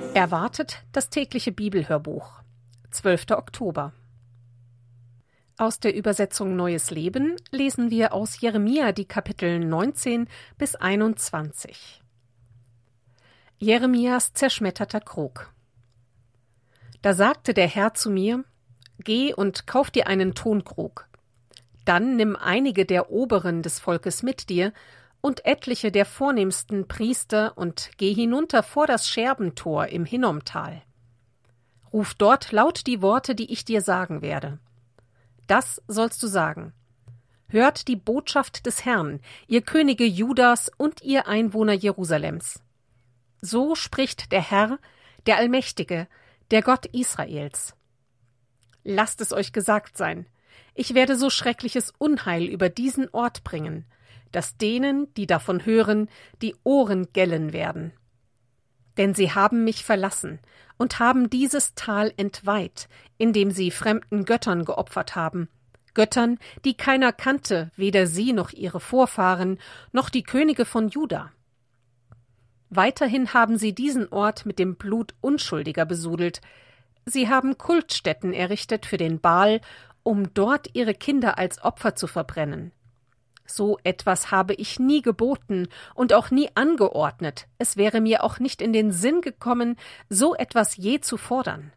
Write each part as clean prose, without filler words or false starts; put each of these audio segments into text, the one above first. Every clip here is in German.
Erwartet das tägliche Bibelhörbuch. 12. Oktober. Aus der Übersetzung Neues Leben lesen wir aus Jeremia die Kapitel 19 bis 21. Jeremias zerschmetterter Krug. Da sagte der Herr zu mir: Geh und kauf dir einen Tonkrug. Dann nimm einige der Oberen des Volkes mit dir und etliche der vornehmsten Priester und geh hinunter vor das Scherbentor im Hinnomtal. Ruf dort laut die Worte, die ich dir sagen werde. Das sollst du sagen: Hört die Botschaft des Herrn, ihr Könige Judas und ihr Einwohner Jerusalems. So spricht der Herr, der Allmächtige, der Gott Israels. Lasst es euch gesagt sein: Ich werde so schreckliches Unheil über diesen Ort bringen, dass denen, die davon hören, die Ohren gellen werden. Denn sie haben mich verlassen und haben dieses Tal entweiht, indem sie fremden Göttern geopfert haben, Göttern, die keiner kannte, weder sie noch ihre Vorfahren, noch die Könige von Juda. Weiterhin haben sie diesen Ort mit dem Blut Unschuldiger besudelt. Sie haben Kultstätten errichtet für den Baal, um dort ihre Kinder als Opfer zu verbrennen. So etwas habe ich nie geboten und auch nie angeordnet. Es wäre mir auch nicht in den Sinn gekommen, so etwas je zu fordern.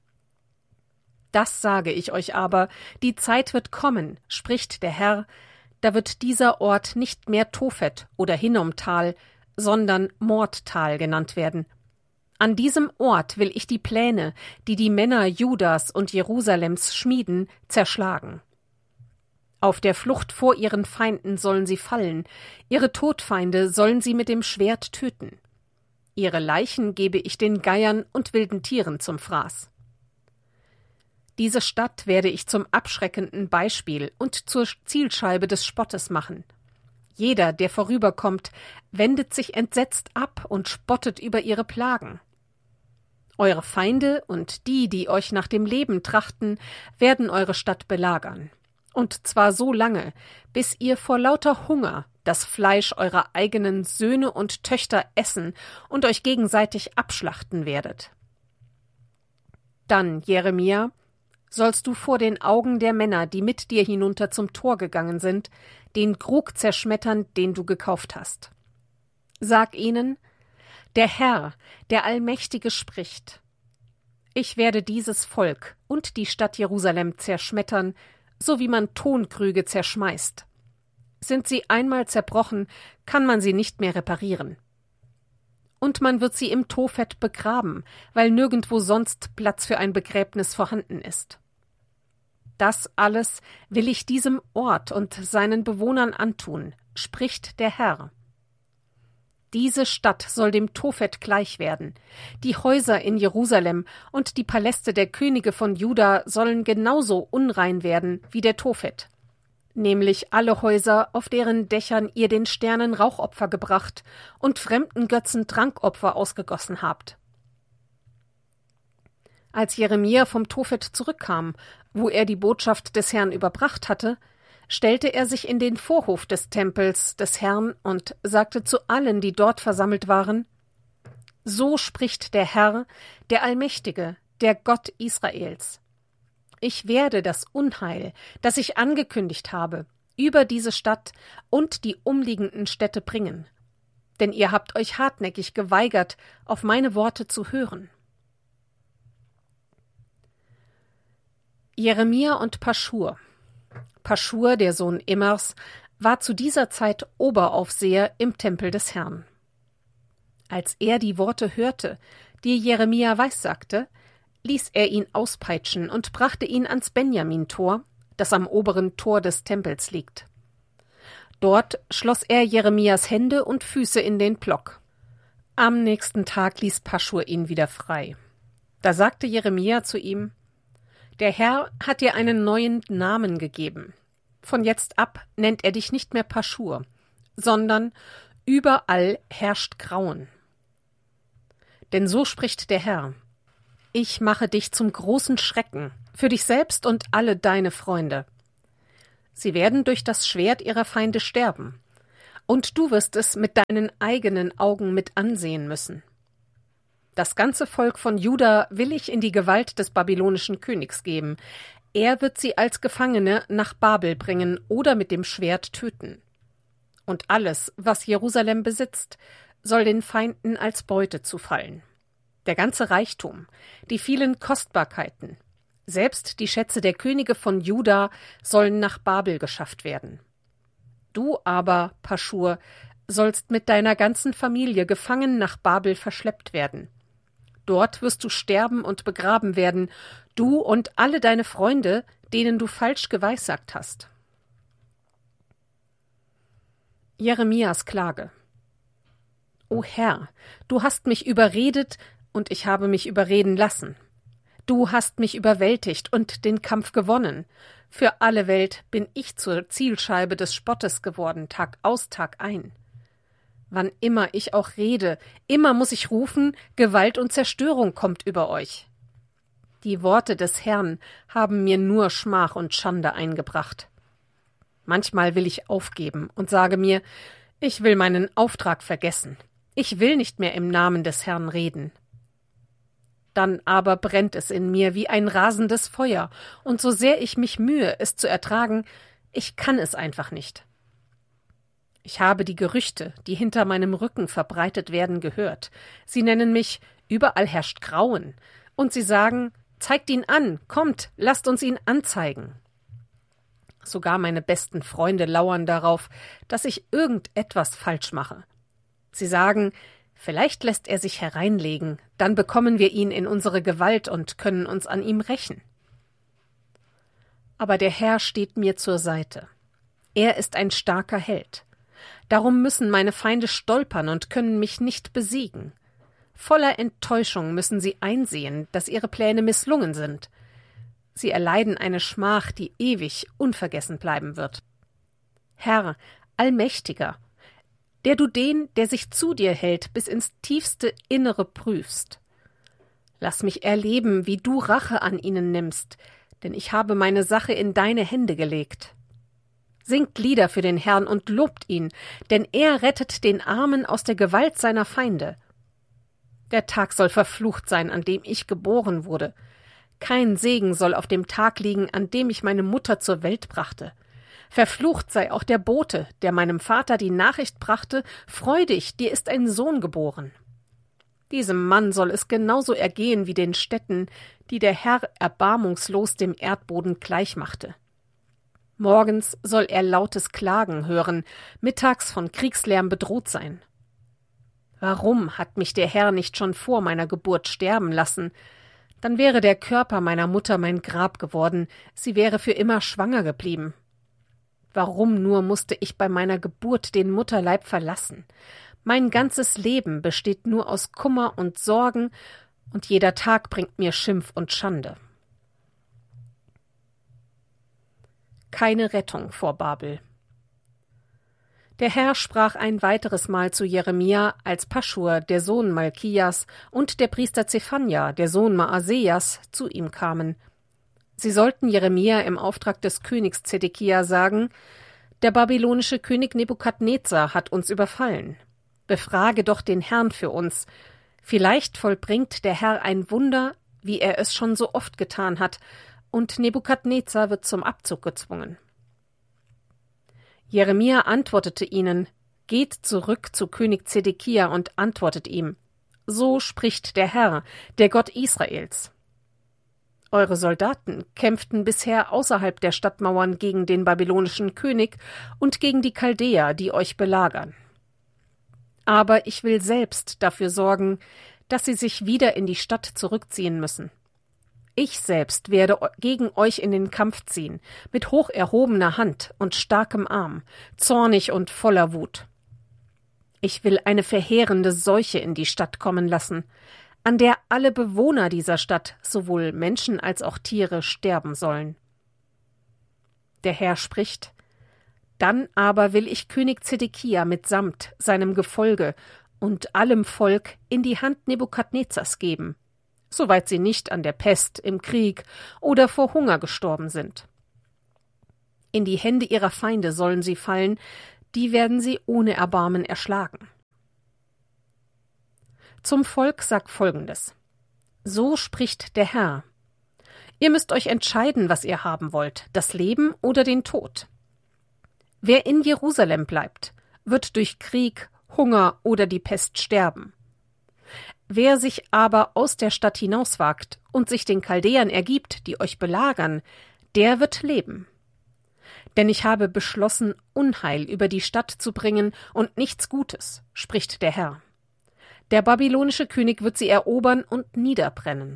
Das sage ich euch aber: Die Zeit wird kommen, spricht der Herr, da wird dieser Ort nicht mehr Tophet oder Hinnomtal, sondern Mordtal genannt werden. An diesem Ort will ich die Pläne, die die Männer Judas und Jerusalems schmieden, zerschlagen. Auf der Flucht vor ihren Feinden sollen sie fallen, ihre Todfeinde sollen sie mit dem Schwert töten. Ihre Leichen gebe ich den Geiern und wilden Tieren zum Fraß. Diese Stadt werde ich zum abschreckenden Beispiel und zur Zielscheibe des Spottes machen. Jeder, der vorüberkommt, wendet sich entsetzt ab und spottet über ihre Plagen. Eure Feinde und die euch nach dem Leben trachten, werden eure Stadt belagern. Und zwar so lange, bis ihr vor lauter Hunger das Fleisch eurer eigenen Söhne und Töchter essen und euch gegenseitig abschlachten werdet. Dann, Jeremia, sollst du vor den Augen der Männer, die mit dir hinunter zum Tor gegangen sind, den Krug zerschmettern, den du gekauft hast. Sag ihnen: Der Herr, der Allmächtige, spricht: Ich werde dieses Volk und die Stadt Jerusalem zerschmettern, so wie man Tonkrüge zerschmeißt. Sind sie einmal zerbrochen, kann man sie nicht mehr reparieren. Und man wird sie im Tophet begraben, weil nirgendwo sonst Platz für ein Begräbnis vorhanden ist. Das alles will ich diesem Ort und seinen Bewohnern antun, spricht der Herr. Diese Stadt soll dem Tophet gleich werden. Die Häuser in Jerusalem und die Paläste der Könige von Juda sollen genauso unrein werden wie der Tophet. Nämlich alle Häuser, auf deren Dächern ihr den Sternen Rauchopfer gebracht und fremden Götzen Trankopfer ausgegossen habt. Als Jeremia vom Tophet zurückkam, wo er die Botschaft des Herrn überbracht hatte, stellte er sich in den Vorhof des Tempels des Herrn und sagte zu allen, die dort versammelt waren: So spricht der Herr, der Allmächtige, der Gott Israels. Ich werde das Unheil, das ich angekündigt habe, über diese Stadt und die umliegenden Städte bringen. Denn ihr habt euch hartnäckig geweigert, auf meine Worte zu hören. Jeremia und Paschur. Paschur, der Sohn Immers, war zu dieser Zeit Oberaufseher im Tempel des Herrn. Als er die Worte hörte, die Jeremia weissagte, ließ er ihn auspeitschen und brachte ihn ans Benjamin-Tor, das am oberen Tor des Tempels liegt. Dort schloss er Jeremias Hände und Füße in den Plock. Am nächsten Tag ließ Paschur ihn wieder frei. Da sagte Jeremia zu ihm: Der Herr hat dir einen neuen Namen gegeben. Von jetzt ab nennt er dich nicht mehr Paschur, sondern überall herrscht Grauen. Denn so spricht der Herr: Ich mache dich zum großen Schrecken für dich selbst und alle deine Freunde. Sie werden durch das Schwert ihrer Feinde sterben, und du wirst es mit deinen eigenen Augen mit ansehen müssen. Das ganze Volk von Juda will ich in die Gewalt des babylonischen Königs geben. Er wird sie als Gefangene nach Babel bringen oder mit dem Schwert töten. Und alles, was Jerusalem besitzt, soll den Feinden als Beute zufallen. Der ganze Reichtum, die vielen Kostbarkeiten, selbst die Schätze der Könige von Juda sollen nach Babel geschafft werden. Du aber, Paschur, sollst mit deiner ganzen Familie gefangen nach Babel verschleppt werden. Dort wirst du sterben und begraben werden, du und alle deine Freunde, denen du falsch geweissagt hast. Jeremias Klage. O Herr, du hast mich überredet, und ich habe mich überreden lassen. Du hast mich überwältigt und den Kampf gewonnen. Für alle Welt bin ich zur Zielscheibe des Spottes geworden, Tag aus, Tag ein. Wann immer ich auch rede, immer muss ich rufen, Gewalt und Zerstörung kommt über euch. Die Worte des Herrn haben mir nur Schmach und Schande eingebracht. Manchmal will ich aufgeben und sage mir, ich will meinen Auftrag vergessen. Ich will nicht mehr im Namen des Herrn reden. Dann aber brennt es in mir wie ein rasendes Feuer, und so sehr ich mich mühe, es zu ertragen, ich kann es einfach nicht. Ich habe die Gerüchte, die hinter meinem Rücken verbreitet werden, gehört. Sie nennen mich, überall herrscht Grauen, und sie sagen, zeigt ihn an, kommt, lasst uns ihn anzeigen. Sogar meine besten Freunde lauern darauf, dass ich irgendetwas falsch mache. Sie sagen, vielleicht lässt er sich hereinlegen, dann bekommen wir ihn in unsere Gewalt und können uns an ihm rächen. Aber der Herr steht mir zur Seite. Er ist ein starker Held. Darum müssen meine Feinde stolpern und können mich nicht besiegen. Voller Enttäuschung müssen sie einsehen, dass ihre Pläne misslungen sind. Sie erleiden eine Schmach, die ewig unvergessen bleiben wird. Herr, Allmächtiger, der du den, der sich zu dir hält, bis ins tiefste Innere prüfst. Lass mich erleben, wie du Rache an ihnen nimmst, denn ich habe meine Sache in deine Hände gelegt. Singt Lieder für den Herrn und lobt ihn, denn er rettet den Armen aus der Gewalt seiner Feinde. Der Tag soll verflucht sein, an dem ich geboren wurde. Kein Segen soll auf dem Tag liegen, an dem ich meine Mutter zur Welt brachte. Verflucht sei auch der Bote, der meinem Vater die Nachricht brachte, freudig, dir ist ein Sohn geboren. Diesem Mann soll es genauso ergehen wie den Städten, die der Herr erbarmungslos dem Erdboden gleichmachte. Morgens soll er lautes Klagen hören, mittags von Kriegslärm bedroht sein. Warum hat mich der Herr nicht schon vor meiner Geburt sterben lassen? Dann wäre der Körper meiner Mutter mein Grab geworden, sie wäre für immer schwanger geblieben. Warum nur musste ich bei meiner Geburt den Mutterleib verlassen? Mein ganzes Leben besteht nur aus Kummer und Sorgen, und jeder Tag bringt mir Schimpf und Schande. Keine Rettung vor Babel. Der Herr sprach ein weiteres Mal zu Jeremia, als Paschur, der Sohn Malkias, und der Priester Zephania, der Sohn Maasejas, zu ihm kamen. Sie sollten Jeremia im Auftrag des Königs Zedekia sagen, der babylonische König Nebukadnezar hat uns überfallen. Befrage doch den Herrn für uns. Vielleicht vollbringt der Herr ein Wunder, wie er es schon so oft getan hat, und Nebukadnezar wird zum Abzug gezwungen. Jeremia antwortete ihnen, geht zurück zu König Zedekia und antwortet ihm, so spricht der Herr, der Gott Israels. Eure Soldaten kämpften bisher außerhalb der Stadtmauern gegen den babylonischen König und gegen die Chaldäer, die euch belagern. Aber ich will selbst dafür sorgen, dass sie sich wieder in die Stadt zurückziehen müssen. Ich selbst werde gegen euch in den Kampf ziehen, mit hoch erhobener Hand und starkem Arm, zornig und voller Wut. Ich will eine verheerende Seuche in die Stadt kommen lassen, an der alle Bewohner dieser Stadt, sowohl Menschen als auch Tiere, sterben sollen. Der Herr spricht, dann aber will ich König Zedekia mitsamt seinem Gefolge und allem Volk in die Hand Nebukadnezars geben, soweit sie nicht an der Pest, im Krieg oder vor Hunger gestorben sind. In die Hände ihrer Feinde sollen sie fallen, die werden sie ohne Erbarmen erschlagen. Zum Volk sag Folgendes: So spricht der Herr. Ihr müsst euch entscheiden, was ihr haben wollt, das Leben oder den Tod. Wer in Jerusalem bleibt, wird durch Krieg, Hunger oder die Pest sterben. Wer sich aber aus der Stadt hinauswagt und sich den Chaldäern ergibt, die euch belagern, der wird leben. Denn ich habe beschlossen, Unheil über die Stadt zu bringen und nichts Gutes, spricht der Herr. Der babylonische König wird sie erobern und niederbrennen.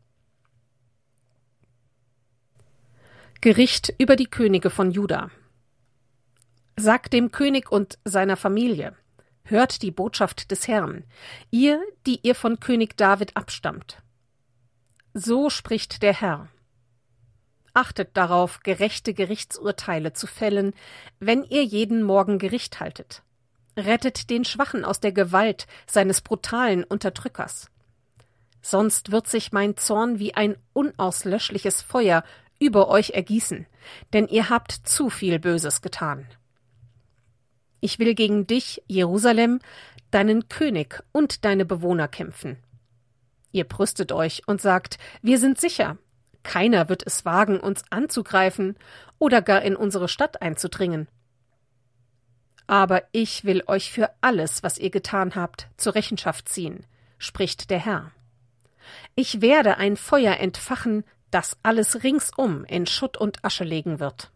Gericht über die Könige von Juda. Sagt dem König und seiner Familie: Hört die Botschaft des Herrn, ihr, die ihr von König David abstammt. So spricht der Herr: Achtet darauf, gerechte Gerichtsurteile zu fällen, wenn ihr jeden Morgen Gericht haltet. Rettet den Schwachen aus der Gewalt seines brutalen Unterdrückers. Sonst wird sich mein Zorn wie ein unauslöschliches Feuer über euch ergießen, denn ihr habt zu viel Böses getan. Ich will gegen dich, Jerusalem, deinen König und deine Bewohner kämpfen. Ihr brüstet euch und sagt: Wir sind sicher. Keiner wird es wagen, uns anzugreifen oder gar in unsere Stadt einzudringen. Aber ich will euch für alles, was ihr getan habt, zur Rechenschaft ziehen, spricht der Herr. Ich werde ein Feuer entfachen, das alles ringsum in Schutt und Asche legen wird.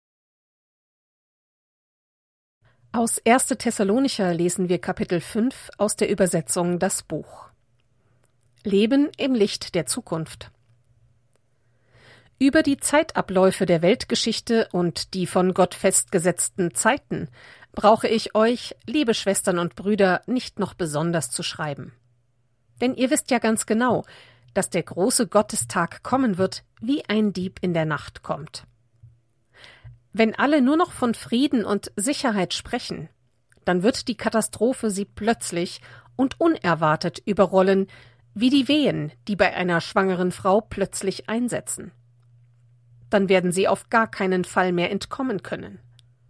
Aus 1. Thessalonicher lesen wir Kapitel 5 aus der Übersetzung Das Buch. Leben im Licht der Zukunft. Über die Zeitabläufe der Weltgeschichte und die von Gott festgesetzten Zeiten brauche ich euch, liebe Schwestern und Brüder, nicht noch besonders zu schreiben. Denn ihr wisst ja ganz genau, dass der große Gottestag kommen wird, wie ein Dieb in der Nacht kommt. Wenn alle nur noch von Frieden und Sicherheit sprechen, dann wird die Katastrophe sie plötzlich und unerwartet überrollen, wie die Wehen, die bei einer schwangeren Frau plötzlich einsetzen. Dann werden sie auf gar keinen Fall mehr entkommen können.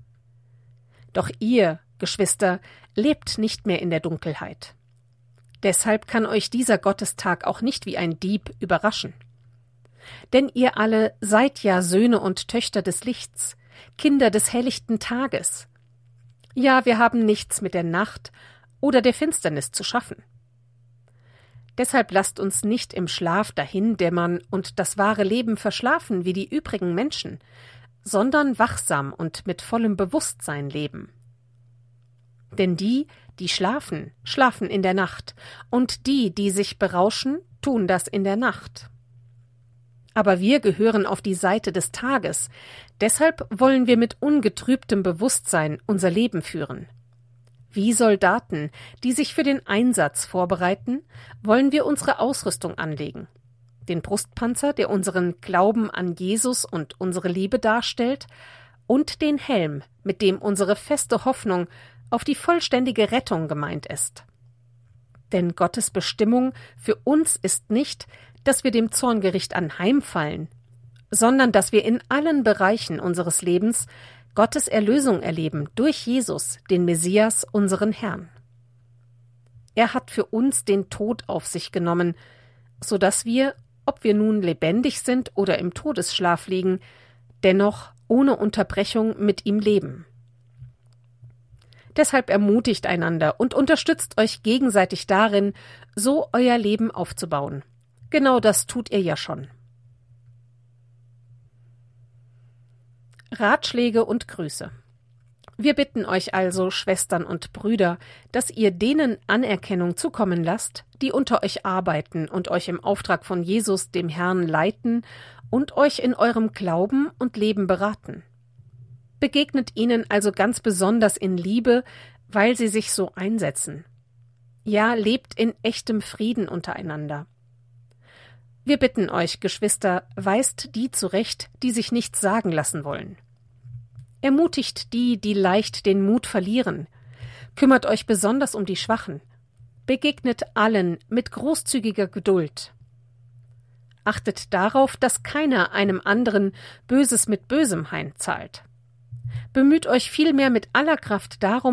Doch ihr, Geschwister, lebt nicht mehr in der Dunkelheit. Deshalb kann euch dieser Gottestag auch nicht wie ein Dieb überraschen. Denn ihr alle seid ja Söhne und Töchter des Lichts, Kinder des helllichten Tages. Ja, wir haben nichts mit der Nacht oder der Finsternis zu schaffen. Deshalb lasst uns nicht im Schlaf dahindämmern und das wahre Leben verschlafen wie die übrigen Menschen, sondern wachsam und mit vollem Bewusstsein leben. Denn die, die schlafen, schlafen in der Nacht, und die, die sich berauschen, tun das in der Nacht. Aber wir gehören auf die Seite des Tages, deshalb wollen wir mit ungetrübtem Bewusstsein unser Leben führen. Wie Soldaten, die sich für den Einsatz vorbereiten, wollen wir unsere Ausrüstung anlegen. Den Brustpanzer, der unseren Glauben an Jesus und unsere Liebe darstellt, und den Helm, mit dem unsere feste Hoffnung auf die vollständige Rettung gemeint ist. Denn Gottes Bestimmung für uns ist nicht, dass wir dem Zorngericht anheimfallen, sondern dass wir in allen Bereichen unseres Lebens Gottes Erlösung erleben durch Jesus, den Messias, unseren Herrn. Er hat für uns den Tod auf sich genommen, so dass wir, ob wir nun lebendig sind oder im Todesschlaf liegen, dennoch ohne Unterbrechung mit ihm leben. Deshalb ermutigt einander und unterstützt euch gegenseitig darin, so euer Leben aufzubauen. Genau das tut ihr ja schon. Ratschläge und Grüße. Wir bitten euch also, Schwestern und Brüder, dass ihr denen Anerkennung zukommen lasst, die unter euch arbeiten und euch im Auftrag von Jesus, dem Herrn, leiten und euch in eurem Glauben und Leben beraten. Begegnet ihnen also ganz besonders in Liebe, weil sie sich so einsetzen. Ja, lebt in echtem Frieden untereinander. Wir bitten euch, Geschwister, weist die zurecht, die sich nichts sagen lassen wollen. Ermutigt die, die leicht den Mut verlieren. Kümmert euch besonders um die Schwachen. Begegnet allen mit großzügiger Geduld. Achtet darauf, dass keiner einem anderen Böses mit Bösem heimzahlt. Bemüht euch vielmehr mit aller Kraft darum,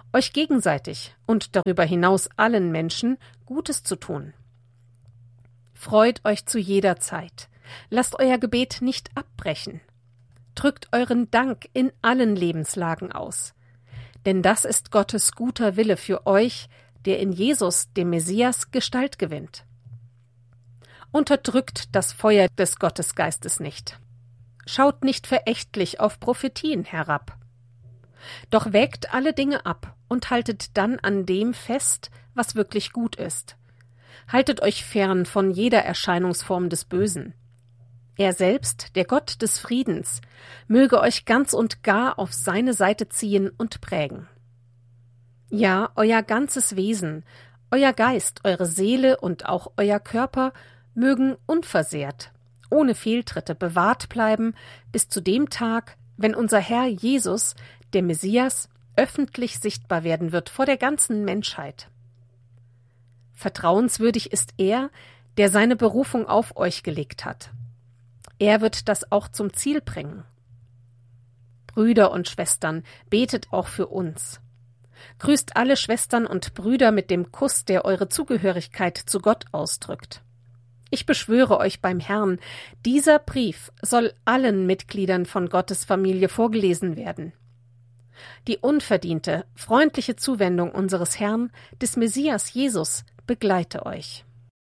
euch gegenseitig und darüber hinaus allen Menschen Gutes zu tun. Freut euch zu jeder Zeit. Lasst euer Gebet nicht abbrechen. Drückt euren Dank in allen Lebenslagen aus. Denn das ist Gottes guter Wille für euch, der in Jesus, dem Messias, Gestalt gewinnt. Unterdrückt das Feuer des Gottesgeistes nicht. Schaut nicht verächtlich auf Prophetien herab. Doch wägt alle Dinge ab und haltet dann an dem fest, was wirklich gut ist. Haltet euch fern von jeder Erscheinungsform des Bösen. Er selbst, der Gott des Friedens, möge euch ganz und gar auf seine Seite ziehen und prägen. Ja, euer ganzes Wesen, euer Geist, eure Seele und auch euer Körper mögen unversehrt, ohne Fehltritte bewahrt bleiben bis zu dem Tag, wenn unser Herr Jesus, der Messias, öffentlich sichtbar werden wird vor der ganzen Menschheit. Vertrauenswürdig ist er, der seine Berufung auf euch gelegt hat. Er wird das auch zum Ziel bringen. Brüder und Schwestern, betet auch für uns. Grüßt alle Schwestern und Brüder mit dem Kuss, der eure Zugehörigkeit zu Gott ausdrückt. Ich beschwöre euch beim Herrn, dieser Brief soll allen Mitgliedern von Gottes Familie vorgelesen werden. Die unverdiente, freundliche Zuwendung unseres Herrn, des Messias Jesus, begleite euch.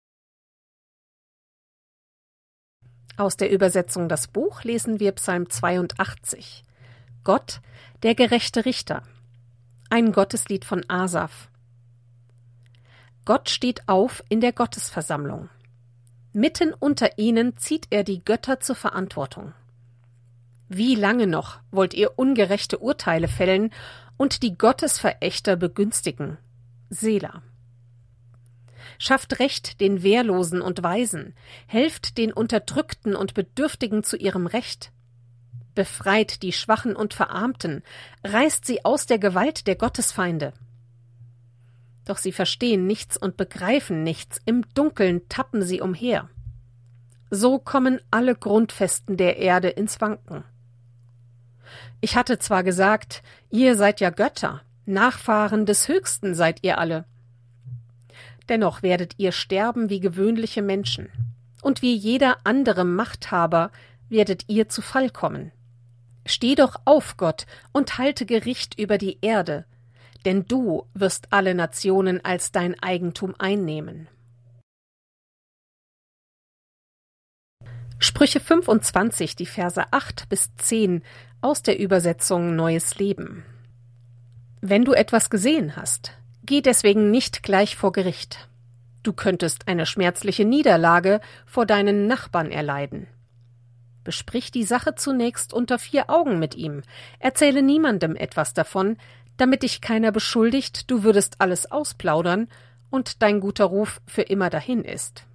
Aus der Übersetzung Das Buch lesen wir Psalm 82. Gott, der gerechte Richter. Ein Gotteslied von Asaf. Gott steht auf in der Gottesversammlung. Mitten unter ihnen zieht er die Götter zur Verantwortung. Wie lange noch wollt ihr ungerechte Urteile fällen und die Gottesverächter begünstigen? Selah. Schafft Recht den Wehrlosen und Waisen, helft den Unterdrückten und Bedürftigen zu ihrem Recht. Befreit die Schwachen und Verarmten, reißt sie aus der Gewalt der Gottesfeinde. Doch sie verstehen nichts und begreifen nichts, im Dunkeln tappen sie umher. So kommen alle Grundfesten der Erde ins Wanken. Ich hatte zwar gesagt, ihr seid ja Götter, Nachfahren des Höchsten seid ihr alle. Dennoch werdet ihr sterben wie gewöhnliche Menschen, und wie jeder andere Machthaber werdet ihr zu Fall kommen. Steh doch auf, Gott, und halte Gericht über die Erde, denn du wirst alle Nationen als dein Eigentum einnehmen. Sprüche 25, die Verse 8 bis 10 aus der Übersetzung Neues Leben. Wenn du etwas gesehen hast, geh deswegen nicht gleich vor Gericht. Du könntest eine schmerzliche Niederlage vor deinen Nachbarn erleiden. Besprich die Sache zunächst unter 4 Augen mit ihm. Erzähle niemandem etwas davon, damit dich keiner beschuldigt, du würdest alles ausplaudern und dein guter Ruf für immer dahin ist.